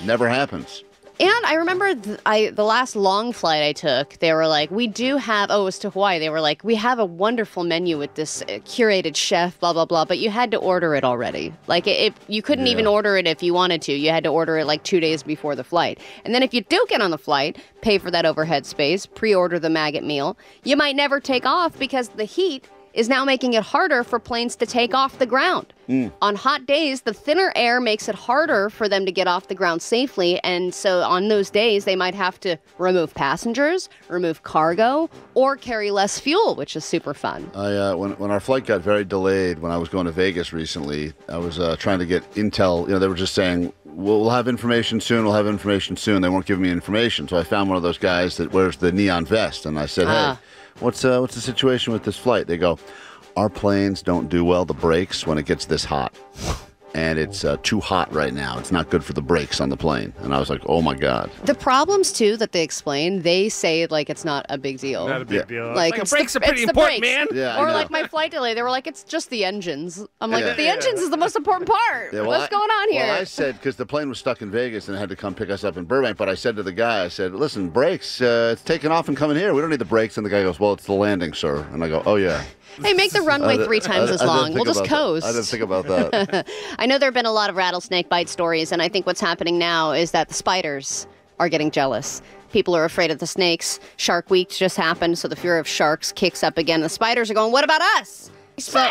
Never happens. And I remember the last long flight I took, they were like, we do have, it was to Hawaii, they were like, we have a wonderful menu with this curated chef, blah, blah, blah, but you had to order it already. Like, you couldn't even order it if you wanted to. You had to order it like 2 days before the flight. And then if you do get on the flight, pay for that overhead space, pre-order the maggot meal, you might never take off because the heat is now making it harder for planes to take off the ground. On hot days, the thinner air makes it harder for them to get off the ground safely, and so on those days, they might have to remove passengers, remove cargo, or carry less fuel, which is super fun. When our flight got very delayed, when I was going to Vegas recently, I was trying to get intel. They were just saying, we'll have information soon, we'll have information soon. They weren't giving me information, so I found one of those guys that wears the neon vest, and I said, hey, what's the situation with this flight? They go, our planes don't do well the brakes when it gets this hot. And it's too hot right now. It's not good for the brakes on the plane. And I was like, oh, my God. The problems, too, that they explain, they say, like, it's not a big deal. Not a big deal. Like the brakes are pretty important, man. Yeah, or like my flight delay, they were like, it's just the engines. I'm like, the engines is the most important part. Yeah, What's going on here? Well, I said, because the plane was stuck in Vegas and had to come pick us up in Burbank, but I said to the guy, I said, listen, brakes, it's taking off and coming here. We don't need the brakes. And the guy goes, well, it's the landing, sir. And I go, oh, yeah. Hey, make the runway 3 times as long. We'll just coast. I didn't think about that. I know there have been a lot of rattlesnake bite stories, and I think what's happening now is that the spiders are getting jealous. People are afraid of the snakes. Shark Week just happened, so the fear of sharks kicks up again. The spiders are going, what about us? Spider!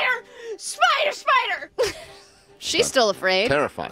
Spider! She's still afraid. Terrifying.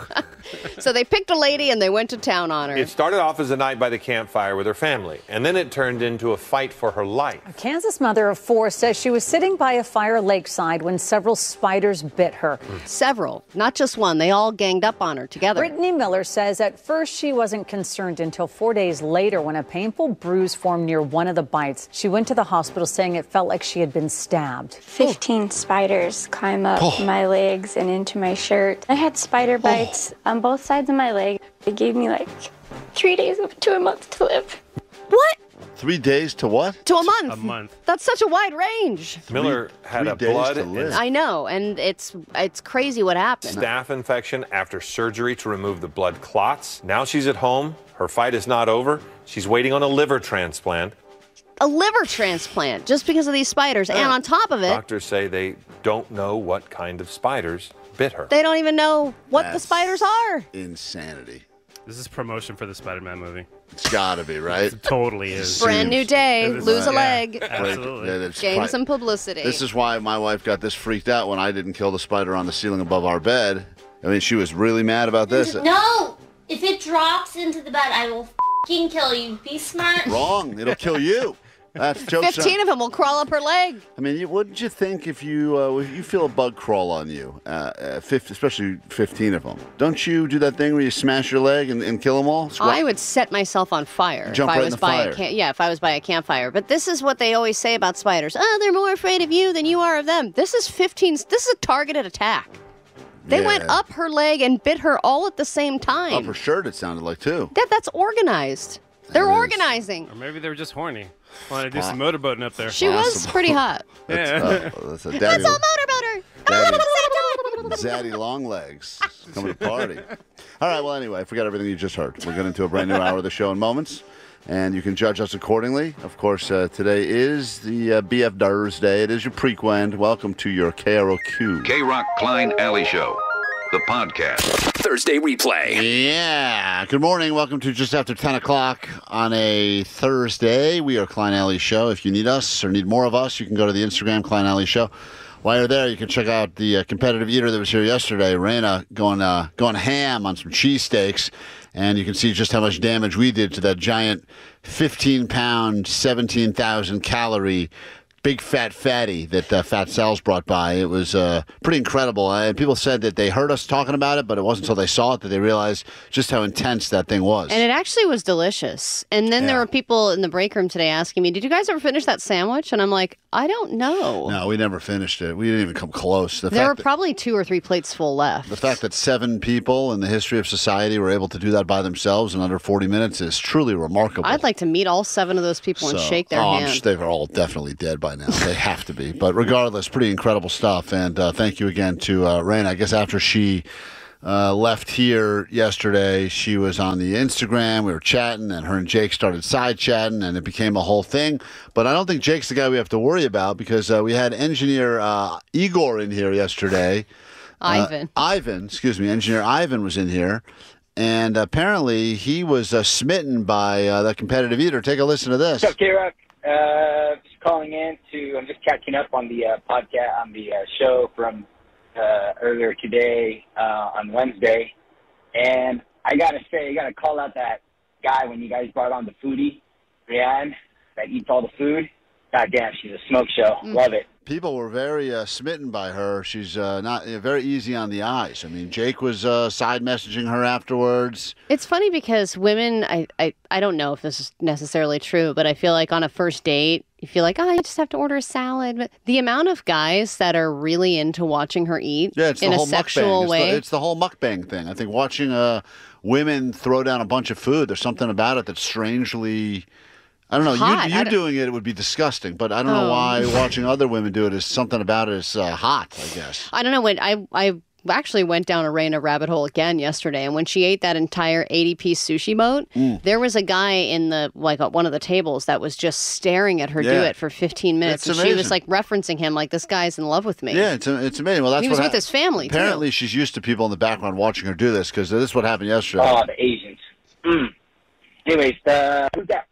So they picked a lady and they went to town on her. It started off as a night by the campfire with her family, and then it turned into a fight for her life. A Kansas mother of 4 says she was sitting by a fire lakeside when several spiders bit her. Several, not just one. They all ganged up on her together. Brittany Miller says at first she wasn't concerned until 4 days later when a painful bruise formed near one of the bites. She went to the hospital saying it felt like she had been stabbed. 15 spiders climb up my legs and into my shirt. I had spider bites on both sides of my leg. They gave me like 3 days to a month to live. What? 3 days to what? To a month. A month. That's such a wide range. Miller had a days blood to live. and I know, and it's crazy what happened. staph infection after surgery to remove the blood clots. Now she's at home. Her fight is not over. She's waiting on a liver transplant. A liver transplant just because of these spiders. And on top of it, Doctors say they don't know what kind of spiders bit her. they don't even know what the That's spiders are. Insanity. This is promotion for the Spider-Man movie. It's got to be, right? It totally is. Brand new day, It is, lose a yeah. leg, Absolutely. Yeah, that's gain pri- some publicity. This is why my wife got this freaked out when I didn't kill the spider on the ceiling above our bed. I mean, she was really mad about this. No! If it drops into the bed, I will f***ing kill you. Be smart. Wrong. It'll kill you. That's joke's 15 of them will crawl up her leg. I mean, wouldn't you think if you feel a bug crawl on you, especially 15 of them, don't you do that thing where you smash your leg and kill them all? I would set myself on fire Jump if I right in was the by fire. if I was by a campfire. But this is what they always say about spiders. Oh, they're more afraid of you than you are of them. This is 15. This is a targeted attack. They went up her leg and bit her all at the same time. Up her shirt, it sounded like, too. That's organized. They're It is. Or organizing. maybe they were just horny. Wanted to do some motorboating up there. She was Possible. pretty hot. That's a daddy, That's all motorboater. zaddy long legs coming to party. All right, well, anyway, forget everything you just heard. We'll get into a brand new hour of the show in moments, and you can judge us accordingly. Of course, today is the BF Thursday. It is your prequend. Welcome to your KROQ. K-Rock Klein Alley Show, the podcast. Thursday replay. Yeah. Good morning. Welcome to just after 10 o'clock on a Thursday. We are Klein Alley Show. If you need us or need more of us, you can go to the Instagram, Klein Alley Show. While you're there, you can check out the competitive eater that was here yesterday, Raina, going ham on some cheesesteaks. And you can see just how much damage we did to that giant 15-pound, 17,000-calorie big fat fatty that Fat Sal's brought by. It was pretty incredible. And people said that they heard us talking about it, but it wasn't until they saw it that they realized just how intense that thing was. And it actually was delicious. And then there were people in the break room today asking me, did you guys ever finish that sandwich? And I'm like, I don't know. No, we never finished it. We didn't even come close. There were probably 2 or 3 plates full left. The fact that 7 people in the history of society were able to do that by themselves in under 40 minutes is truly remarkable. I'd like to meet all 7 of those people and shake their I'm hand. sure they're all definitely dead by now. They have to be. But regardless, pretty incredible stuff. And thank you again to Raina. I guess after she left here yesterday. She was on the Instagram. We were chatting, and her and Jake started side chatting, and it became a whole thing. But I don't think Jake's the guy we have to worry about because we had engineer Igor in here yesterday. Ivan, engineer Ivan was in here. And apparently he was smitten by the competitive eater. Take a listen to this. What's up, K-Rock? Just calling in I'm just catching up on the podcast, on the show from earlier today on Wednesday. And I got to say, you got to call out that guy when you guys brought on the foodie, Rianne, that eats all the food. God damn, she's a smoke show. Love it. People were very smitten by her. She's not very easy on the eyes. I mean, Jake was side messaging her afterwards. It's funny because women, I don't know if this is necessarily true, but I feel like on a first date, you feel like, I just have to order a salad. But the amount of guys that are really into watching her eat in a sexual way. It's the whole mukbang thing. I think watching women throw down a bunch of food, there's something about it that's strangely... I don't know. You doing it would be disgusting, but I don't know why watching other women do it is something about it is hot, I guess. I don't know. When I actually went down a rabbit hole again yesterday, and when she ate that entire 80-piece sushi boat, there was a guy in one of the tables that was just staring at her do it for 15 minutes. And she was like referencing him like, this guy's in love with me. Yeah, it's amazing. Well, that's he was with his family, apparently, she's used to people in the background watching her do this because this is what happened yesterday. Oh, the Asians. Anyways, who's that?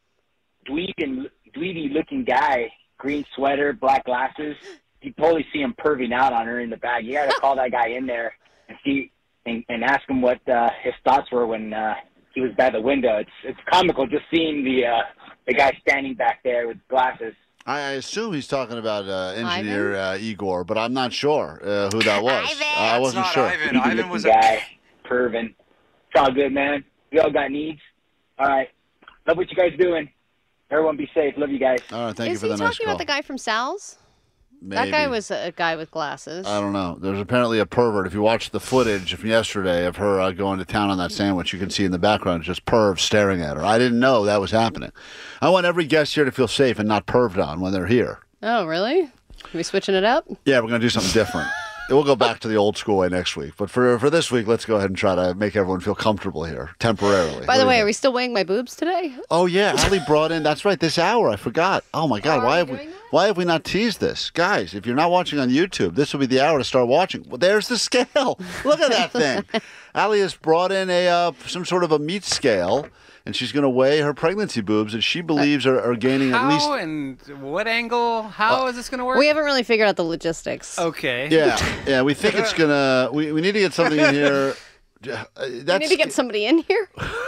Dweeby-looking guy, green sweater, black glasses. You totally see him perving out on her in the back. You got to call that guy in there and see and ask him what his thoughts were when he was by the window. It's comical just seeing the guy standing back there with glasses. I assume he's talking about engineer Igor, but I'm not sure who that was. I wasn't sure. Ivan was a guy, perving. It's all good, man. We all got needs. All right. Love what you guys doing. Everyone be safe. Love you guys. All right, thank you for the nice call. Is he talking about the guy from Sal's? Maybe. That guy was a guy with glasses. I don't know. There's apparently a pervert. If you watch the footage from yesterday of her going to town on that sandwich, you can see in the background just perv staring at her. I didn't know that was happening. I want every guest here to feel safe and not perved on when they're here. Oh, really? Are we switching it up? Yeah, we're going to do something different. We'll go back to the old school way next week. But for this week, let's go ahead and try to make everyone feel comfortable here, temporarily. By the way, are we still weighing my boobs today? Oh, yeah. Allie brought in, that's right, this hour. I forgot. Oh, my God. Why have we not teased this? Guys, if you're not watching on YouTube, this will be the hour to start watching. Well, there's the scale. Look at that thing. Allie has brought in some sort of a meat scale. And she's going to weigh her pregnancy boobs that she believes are gaining at least... How and what angle? How is this going to work? We haven't really figured out the logistics. Okay. Yeah, we think it's going to... We need to get something in here. We need to get somebody in here?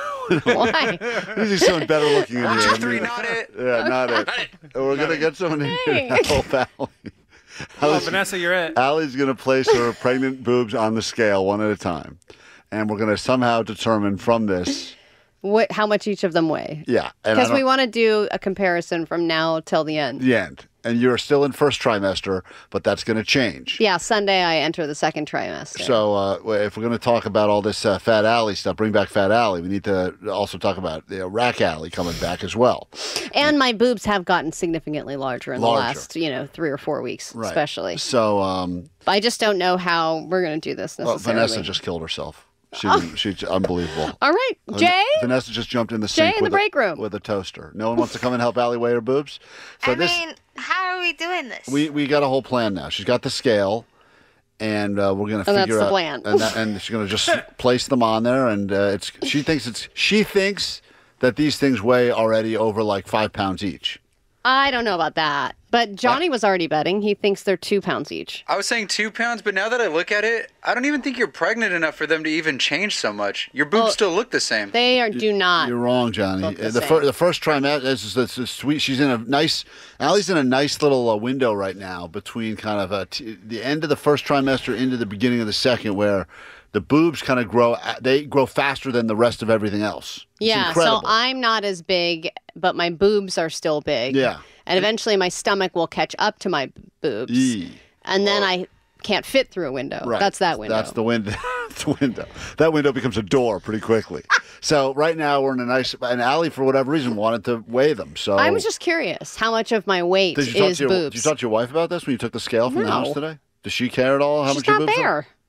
Why? We need someone better looking in here. 1, 2, 3, not it. Yeah, not it. We're going to get someone in here to help Allie. Oh, Vanessa, you're it. Allie's going to place her pregnant boobs on the scale one at a time. And we're going to somehow determine from this... how much each of them weigh. Yeah. Because we want to do a comparison from now till the end. The end. And you're still in first trimester, but that's going to change. Yeah, Sunday I enter the second trimester. So if we're going to talk about all this Fat Allie stuff, bring back Fat Allie, we need to also talk about Rack Allie coming back as well. And my boobs have gotten significantly larger in the last 3 or 4 weeks, right. Especially. So I just don't know how we're going to do this necessarily. Well, Vanessa just killed herself. She's unbelievable. All right, Jay. Vanessa just jumped in the sink break room with a toaster. No one wants to come and help Allie weigh her boobs. So how are we doing this? We got a whole plan now. She's got the scale, and we're going to figure out. That's the plan. And she's going to just place them on there, and she thinks that these things weigh already over like 5 pounds each. I don't know about that. But Johnny was already betting. He thinks they're 2 pounds each. I was saying 2 pounds, but now that I look at it, I don't even think you're pregnant enough for them to even change so much. Your boobs still look the same. They do not. You're wrong, Johnny. The first trimester is sweet. She's in a nice. Allie's in a nice little window right now between kind of the end of the first trimester into the beginning of the second, where the boobs kind of grow. They grow faster than the rest of everything else. It's incredible. So I'm not as big, but my boobs are still big. Yeah. And eventually my stomach will catch up to my boobs. And then I can't fit through a window. Right. That's that window. That's the window. The window. That window becomes a door pretty quickly. So right now we're in a nice... And Allie, for whatever reason, wanted to weigh them. So I was just curious how much of my weight is boobs. Did you talk to your wife about this when you took the scale from the house today? Does she care at all how much your boobs are? She's not there.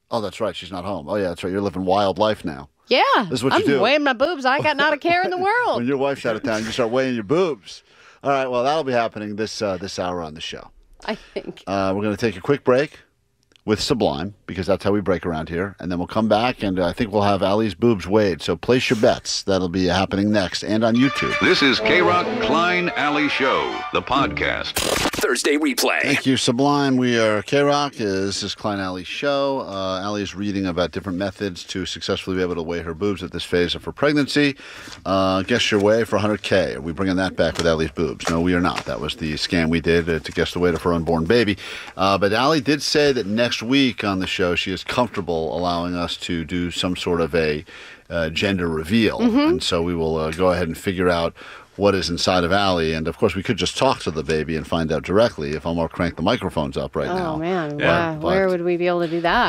Oh, that's right. She's not home. Oh, yeah, that's right. You're living wild life now. Yeah. This is what I'm you do. weighing my boobs. I got not a care in the world. When your wife's out of town, you start weighing your boobs. All right, well, that'll be happening this hour on the show. I think. We're going to take a quick break with Sublime, because that's how we break around here. And then we'll come back, and I think we'll have Allie's boobs weighed. So place your bets. That'll be happening next and on YouTube. This is K-Rock Klein Alley Show, the podcast. Thursday replay. Thank you, Sublime. We are K-Rock. This is Klein Alley's show. Allie is reading about different methods to successfully be able to weigh her boobs at this phase of her pregnancy. Guess your weight for $100K. Are we bringing that back with Allie's boobs? No, we are not. That was the scam we did to guess the weight of her unborn baby. But Allie did say that next week on the show she is comfortable allowing us to do some sort of a gender reveal. And so we will go ahead and figure out what is inside of Allie. And of course we could just talk to the baby and find out directly if Elmore cranked the microphones up right now. Oh man, Yeah, where would we be able to do that?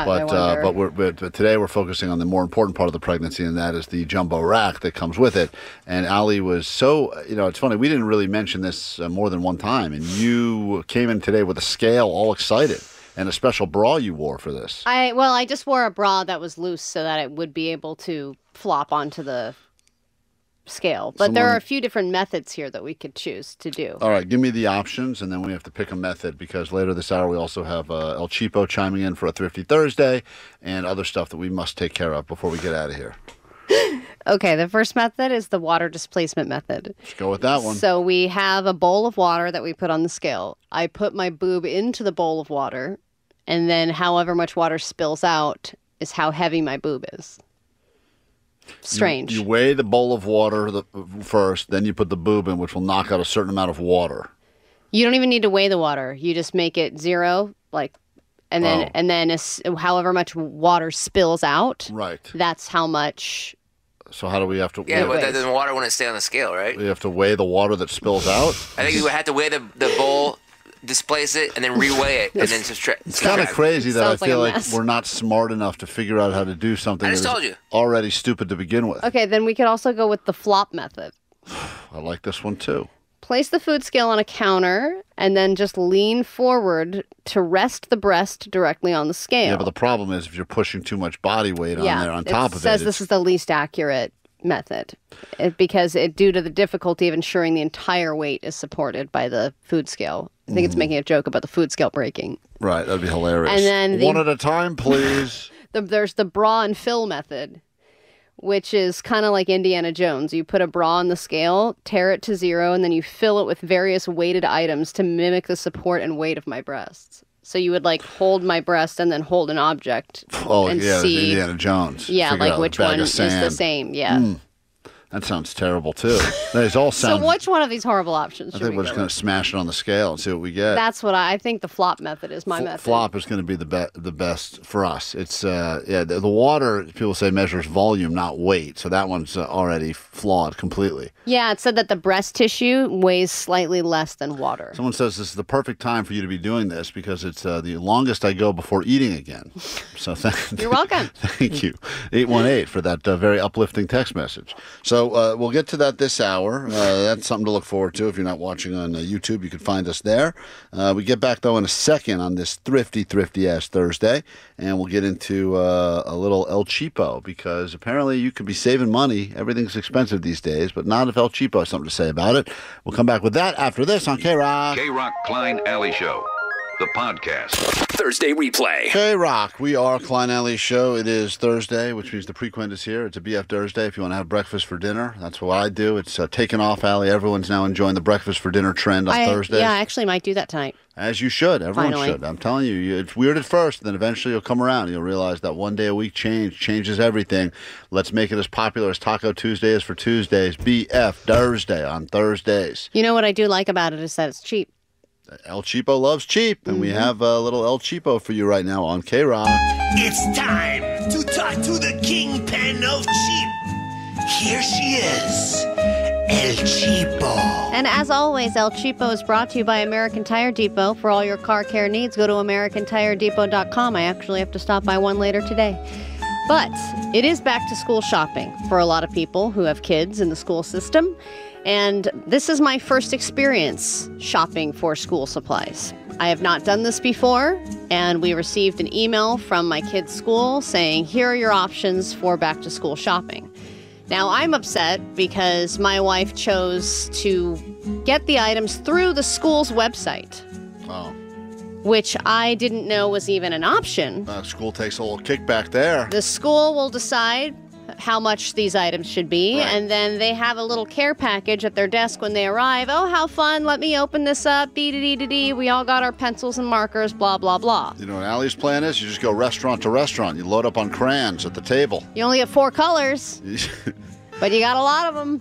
But today we're focusing on the more important part of the pregnancy, and that is the jumbo rack that comes with it. And Allie was so, it's funny, we didn't really mention this more than one time, and you came in today with a scale all excited. And a special bra you wore for this. I just wore a bra that was loose so that it would be able to flop onto the scale. But there are a few different methods here that we could choose to do. All right, give me the options, and then we have to pick a method, because later this hour we also have El Cheapo chiming in for a Thrifty Thursday and other stuff that we must take care of before we get out of here. Okay, the first method is the water displacement method. Let's go with that one. So we have a bowl of water that we put on the scale. I put my boob into the bowl of water, and then however much water spills out is how heavy my boob is. Strange. You weigh the bowl of water first, then you put the boob in, which will knock out a certain amount of water. You don't even need to weigh the water. You just make it zero, and then however much water spills out. Right. That's how much. So how do we have to? Yeah, but the water wouldn't stay on the scale, right? We have to weigh the water that spills out. I think you would have to weigh the bowl, displace it, and then reweigh it, and then subtract. It's kind of crazy that I feel like mess. we're not smart enough to figure out how to do something I just that told is you. already stupid to begin with. Okay, then we could also go with the flop method. I like this one too. Place the food scale on a counter and then just lean forward to rest the breast directly on the scale. Yeah, but the problem is if you're pushing too much body weight on there on top of it. It says this is the least accurate method because due to the difficulty of ensuring the entire weight is supported by the food scale. I think it's making a joke about the food scale breaking. Right, that'd be hilarious. And then one at a time, please. There's the bra and fill method, which is kind of like Indiana Jones. You put a bra on the scale, tear it to zero, and then you fill it with various weighted items to mimic the support and weight of my breasts. So you would hold my breast and then hold an object. And see, Indiana Jones. Yeah, Figure out which one is the same. Yeah. That sounds terrible too. These all sound. So which one of these horrible options should I think we're just going to smash it on the scale and see what we get. That's what I think. The flop method is my method. Flop is going to be the best for us. It's the water, people say, measures volume, not weight. So that one's already flawed completely. Yeah, it said that the breast tissue weighs slightly less than water. Someone says this is the perfect time for you to be doing this because it's the longest I go before eating again. So you're welcome. Thank you. 818 for that very uplifting text message. So we'll get to that this hour. That's something to look forward to. If you're not watching on YouTube, you can find us there. We get back, though, in a second on this thrifty-ass Thursday, and we'll get into a little El Cheapo because apparently you could be saving money. Everything's expensive these days, but not if El Cheapo has something to say about it. We'll come back with that after this on K-Rock. K-Rock Klein Alley Show, the podcast. Thursday replay. K-Rock, we are Klein Alley Show. It is Thursday, which means the Prequint is here. It's a BF Thursday. If you want to have breakfast for dinner, that's what I do. It's taken off, Allie. Everyone's now enjoying the breakfast for dinner trend on Thursdays. Yeah, I actually might do that tonight. As you should. Everyone should. I'm telling you, it's weird at first, then eventually you'll come around. You'll realize that one day a week changes everything. Let's make it as popular as Taco Tuesday is for Tuesdays. BF Thursday on Thursdays. You know what I do like about it is that it's cheap. El Cheapo loves cheap, and we have a little El Cheapo for you right now on K-Rock. It's time to talk to the kingpin of cheap. Here she is, El Cheapo. And as always, El Cheapo is brought to you by American Tire Depot. For all your car care needs, go to AmericanTireDepot.com. I actually have to stop by one later today. But it is back to school shopping for a lot of people who have kids in the school system. And this is my first experience shopping for school supplies. I have not done this before, and we received an email from my kid's school saying, here are your options for back-to-school shopping. Now, I'm upset because my wife chose to get the items through the school's website. Oh. Which I didn't know was even an option. School takes a little kickback there. The school will decide how much these items should be, Right. and then they have a little care package at their desk when they arrive. Oh, how fun, let me open this up, dee-dee-dee-dee-dee. We all got our pencils and markers, blah, blah, blah. You know what Allie's plan is? You just go restaurant to restaurant. You load up on crayons at the table. You only have 4 colors, but you got a lot of them.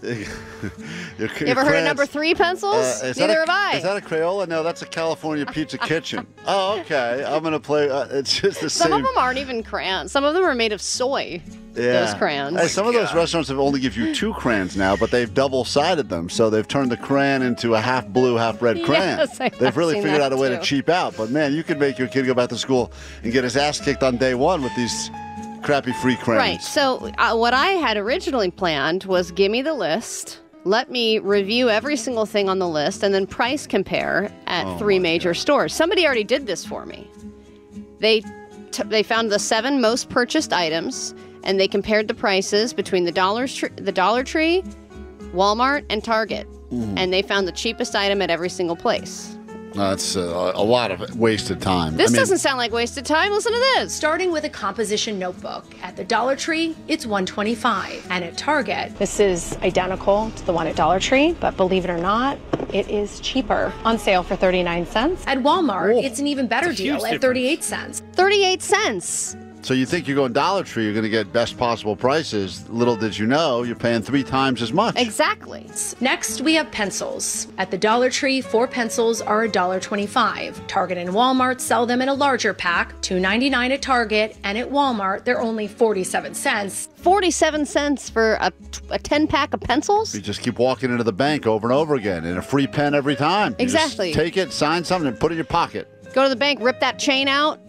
You ever heard of number 3 pencils? Neither have I. Is that a Crayola? No, that's a California Pizza Kitchen. Oh, okay. I'm going to play. It's just the same. Some of them aren't even crayons. Some of them are made of soy. Those crayons. Hey, some of those restaurants have only give you 2 crayons now, but they've double-sided them, so they've turned the crayon into a half blue, half red crayon. Yes, They've really seen figured that out a way to too. cheap out. But man, you could make your kid go back to school and get his ass kicked on day 1 with these crappy free crayons. Right. So what I had originally planned was give me the list, let me review every single thing on the list, and then price compare at 3 major stores. Somebody already did this for me. They found the 7 most purchased items, and they compared the prices between the Dollar Tree, Walmart, and Target. And they found the cheapest item at every single place. That's a lot of wasted time. This doesn't sound like wasted time. Listen to this. Starting with a composition notebook. At the Dollar Tree, it's $125. And at Target, this is identical to the one at Dollar Tree, but believe it or not, it is cheaper. On sale for 39 cents. At Walmart, it's an even better deal at 38 cents. 38 cents. So you think you're going Dollar Tree, you're going to get best possible prices. Little did you know, you're paying 3 times as much. Exactly. Next, we have pencils. At the Dollar Tree, 4 pencils are $1.25. Target and Walmart sell them in a larger pack, $2.99 at Target, and at Walmart, they're only 47 cents. 47 cents for a 10-pack of pencils? You just keep walking into the bank over and over again, and a free pen every time. You Exactly. just take it, sign something, and put it in your pocket. Go to the bank, rip that chain out,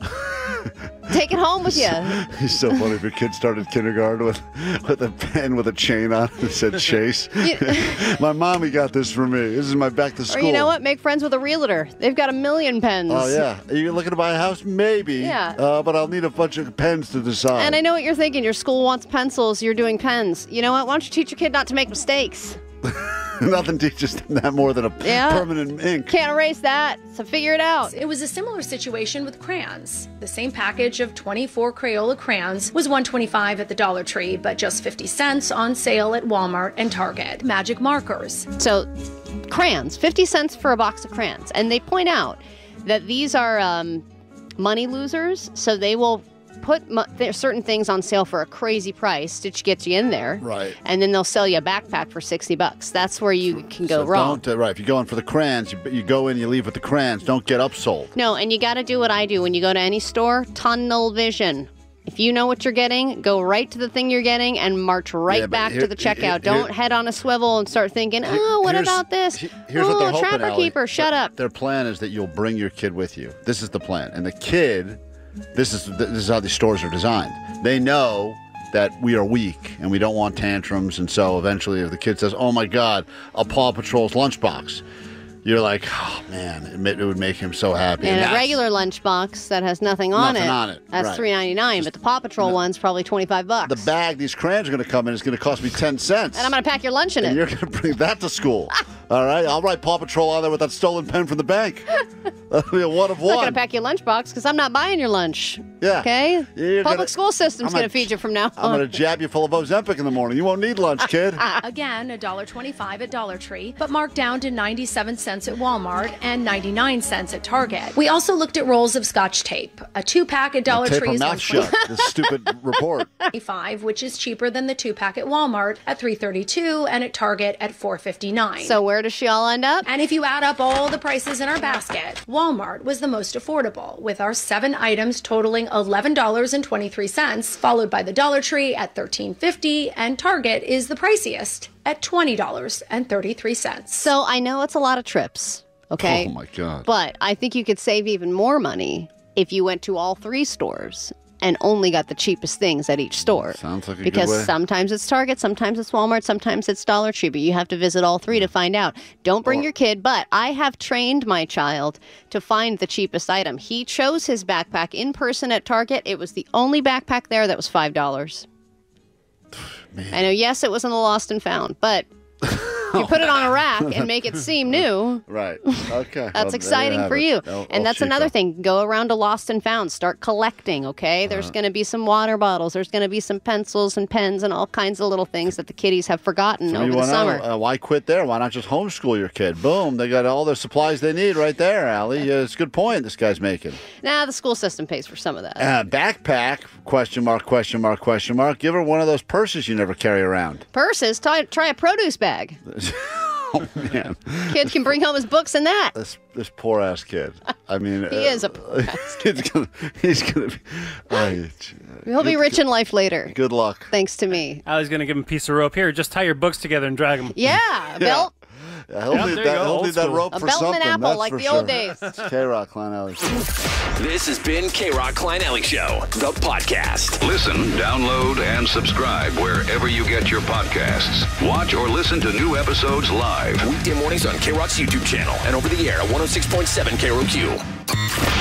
take it home with you. It's so funny if your kid started kindergarten with a pen with a chain on it that said Chase. My mommy got this for me. This is my back to school. Or you know what? Make friends with a realtor. They've got 1,000,000 pens. Oh, yeah. Are you looking to buy a house? Maybe. Yeah. But I'll need a bunch of pens to decide. And I know what you're thinking. Your school wants pencils. You're doing pens. You know what? Why don't you teach your kid not to make mistakes? Nothing teaches them that more than a permanent ink. Can't erase that, so figure it out. It was a similar situation with crayons. The same package of 24 Crayola crayons was $1.25 at the Dollar Tree, but just 50 cents on sale at Walmart and Target. Magic markers. So, crayons, 50 cents for a box of crayons. And they point out that these are money losers, so they will put certain things on sale for a crazy price to get you in there. Right. And then they'll sell you a backpack for $60. That's where you can go wrong. Right. If you go in for the crayons, you go in, you leave with the crayons. Don't get upsold. No, and you got to do what I do when you go to any store. Tunnel vision. If you know what you're getting, go right to the thing you're getting and march right back to the checkout. Don't head on a swivel and start thinking, oh, what about this? Here's what they're hoping, Trapper Allie. Keeper, shut up. Their plan is that you'll bring your kid with you. This is the plan. And the kid, this is how these stores are designed. They know that we are weak and we don't want tantrums. And so eventually if the kid says, oh, my God, a Paw Patrol's lunchbox, you're like, oh, man, it would make him so happy. And a regular lunchbox that has nothing on it. That's right. $3.99, but the Paw Patrol one's probably $25. The bag these crayons are going to come in is going to cost me 10 cents. And I'm going to pack your lunch in it. And you're going to bring that to school. All right? I'll write Paw Patrol on there with that stolen pen from the bank. That'll be a one of I'm not one. going to pack your lunchbox because I'm not buying your lunch. Yeah. Okay? You're Public school system's going to feed you from now on. I'm going to jab you full of Ozempic in the morning. You won't need lunch, kid. Again, $1.25 at Dollar Tree, but marked down to 97 cents at Walmart and 99 cents at Target. We also looked at rolls of Scotch tape. A 2-pack at Dollar Tape Tree her is mouth shut. This stupid report. $1.25, which is cheaper than the 2-pack at Walmart at $3.32 and at Target at $4.59. So where does she all end up? And if you add up all the prices in our basket, Walmart was the most affordable, with our 7 items totaling $11.23, followed by the Dollar Tree at $13.50, and Target is the priciest at $20.33. So I know it's a lot of trips, okay? Oh, my God. But I think you could save even more money if you went to all 3 stores and only got the cheapest things at each store. Sounds like a because good way. sometimes it's Target, sometimes it's Walmart, sometimes it's Dollar Tree, but you have to visit all three to find out. Don't bring your kid, but I have trained my child to find the cheapest item. He chose his backpack in person at Target. It was the only backpack there that was $5. I know, yes, it was in the Lost and Found, but you put it on a rack and make it seem new. Right. Okay. That's exciting for you. And that's another thing. Go around to Lost and Found. Start collecting, okay? There's going to be some water bottles. There's going to be some pencils and pens and all kinds of little things that the kiddies have forgotten over the summer. Why quit there? Why not just homeschool your kid? Boom. They got all their supplies they need right there, Allie. It's a good point this guy's making. Nah, the school system pays for some of that. Backpack, question mark, question mark, question mark. Give her one of those purses you never carry around. Purses? Try a produce bag. Oh, man. Kid can bring home his books in that. This poor ass kid. I mean, he is a poor ass kid. He's gonna be. He'll be rich in life later. Good luck. Thanks to me. Allie's gonna give him a piece of rope. Here, just tie your books together and drag them. Yeah, belt. He'll need that rope a for belt something. and an apple, that's like for the sure. old days. K-Rock, Klein Alley. This has been K-Rock Klein Alley Show, the podcast. Listen, download, and subscribe wherever you get your podcasts. Watch or listen to new episodes live. Weekday mornings on K-Rock's YouTube channel and over the air at 106.7 KROQ.